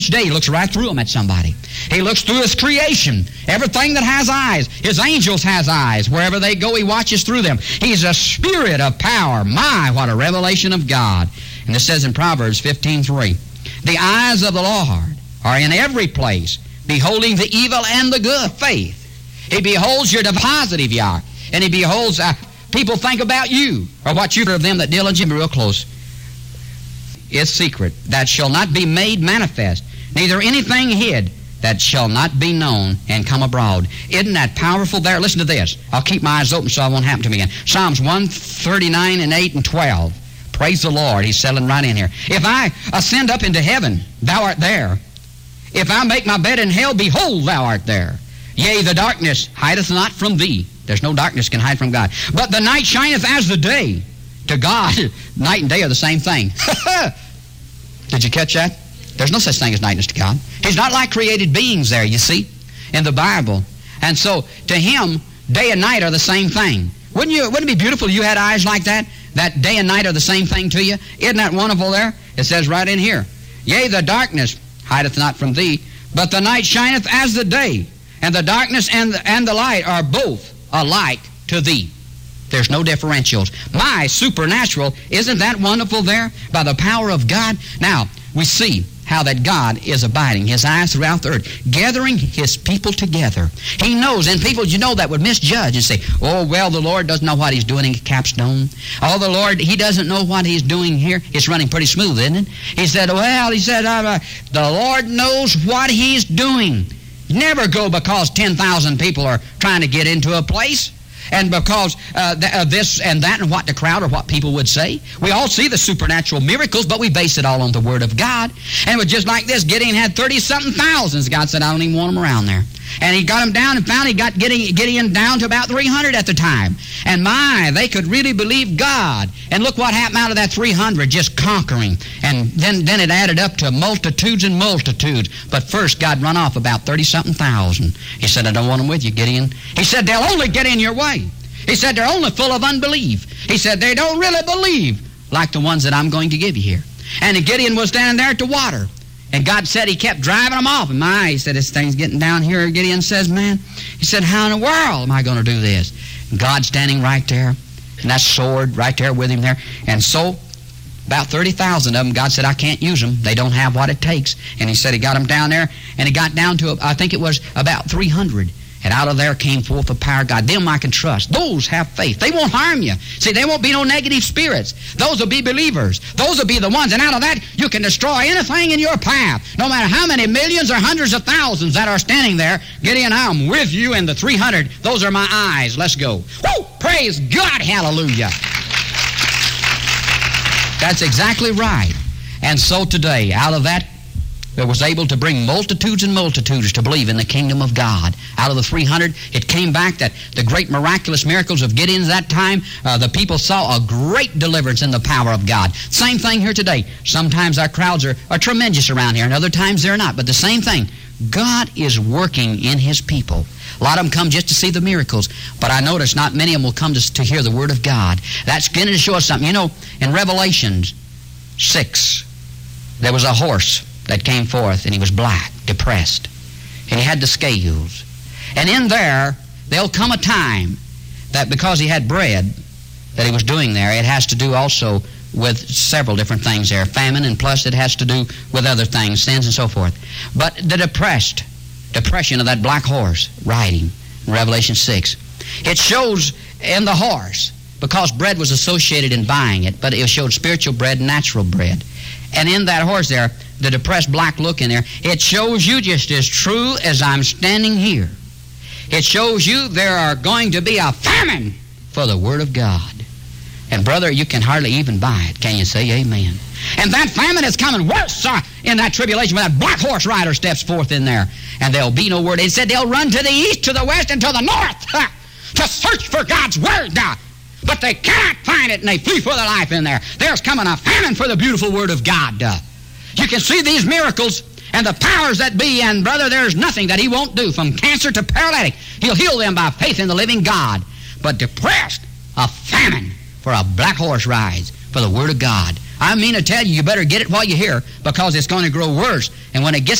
day, he looks right through them at somebody. He looks through his creation. Everything that has eyes, his angels has eyes. Wherever they go, he watches through them. He's a spirit of power. My, what a revelation of God. And this says in Proverbs 15:3, the eyes of the Lord are in every place, beholding the evil and the good. Faith. He beholds your deposit if you are. And he beholds, people think about you, or what you do of them that diligently real close. It's secret, that shall not be made manifest, neither anything hid, that shall not be known and come abroad. Isn't that powerful there? Listen to this. I'll keep my eyes open so it won't happen to me again. Psalms 139 and 8 and 12. Praise the Lord. He's settling right in here. If I ascend up into heaven, thou art there. If I make my bed in hell, behold, thou art there. Yea, the darkness hideth not from thee. There's no darkness can hide from God. But the night shineth as the day. To God, night and day are the same thing. Did you catch that? There's no such thing as nightness to God. He's not like created beings there, you see, in the Bible. And so, to him, day and night are the same thing. Wouldn't it be beautiful if you had eyes like that? That day and night are the same thing to you? Isn't that wonderful there? It says right in here, yea, the darkness hideth not from thee, but the night shineth as the day, and the darkness and the light are both alike to thee. There's no differentials. My supernatural, isn't that wonderful there? By the power of God. Now, we see how that God is abiding, his eyes throughout the earth, gathering his people together. He knows, and people, you know, that would misjudge and say, oh, well, the Lord doesn't know what he's doing in Capstone. Oh, the Lord, he doesn't know what he's doing here. It's running pretty smooth, isn't it? He said, the Lord knows what he's doing. Never go because 10,000 people are trying to get into a place. And because this and that and what the crowd or what people would say. We all see the supernatural miracles, but we base it all on the Word of God. And it was just like this. Gideon had 30-something thousands. God said, I don't even want them around there. And he got them down and found he got Gideon down to about 300 at the time. And my, they could really believe God. And look what happened out of that 300, just conquering. And then it added up to multitudes and multitudes. But first, God run off about 30-something thousand. He said, I don't want them with you, Gideon. He said, they'll only get in your way. He said, they're only full of unbelief. He said, they don't really believe like the ones that I'm going to give you here. And Gideon was standing there at the water. And God said he kept driving them off. And he said, this thing's getting down here. Gideon says, man, he said, how in the world am I going to do this? And God standing right there, and that sword right there with him there. And so, about 30,000 of them, God said, I can't use them. They don't have what it takes. And he said he got them down there, and he got down to, I think it was about 300. And out of there came forth the power of God. Them I can trust. Those have faith. They won't harm you. See, there won't be no negative spirits. Those will be believers. Those will be the ones. And out of that, you can destroy anything in your path. No matter how many millions or hundreds of thousands that are standing there. Gideon, I'm with you in the 300. Those are my eyes. Let's go. Woo! Praise God. Hallelujah. That's exactly right. And so today, out of that, that was able to bring multitudes and multitudes to believe in the kingdom of God. Out of the 300, it came back that the great miraculous miracles of Gideon's that time, the people saw a great deliverance in the power of God. Same thing here today. Sometimes our crowds are tremendous around here, and other times they're not. But the same thing, God is working in his people. A lot of them come just to see the miracles, but I notice not many of them will come to hear the Word of God. That's going to show us something. You know, in Revelation 6, there was a horse that came forth, and he was black, depressed, and he had the scales. And in there, there'll come a time that because he had bread that he was doing there, it has to do also with several different things there, famine, and plus it has to do with other things, sins and so forth. But the depression of that black horse riding in Revelation 6, it shows in the horse, because bread was associated in buying it, but it showed spiritual bread and natural bread. And in that horse there, the depressed black look in there, it shows you just as true as I'm standing here. It shows you there are going to be a famine for the Word of God. And brother, you can hardly even buy it. Can you say amen? And that famine is coming worse in that tribulation when that black horse rider steps forth in there. And there'll be no word. It said they'll run to the east, to the west, and to the north to search for God's Word. But they cannot find it, and they flee for their life in there. There's coming a famine for the beautiful Word of God. You can see these miracles and the powers that be, and brother, there's nothing that he won't do, from cancer to paralytic. He'll heal them by faith in the living God. But depressed, a famine for a black horse rides for the Word of God. I mean to tell you, you better get it while you're here, because it's going to grow worse. And when it gets